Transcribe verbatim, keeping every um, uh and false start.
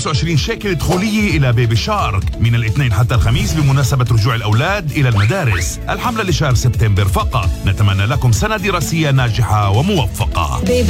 خمسة وعشرين شيكل دخولية إلى بيبي شارك من الاثنين حتى الخميس بمناسبة رجوع الأولاد إلى المدارس. الحملة لشهر سبتمبر فقط. نتمنى لكم سنة دراسية ناجحة وموفقة.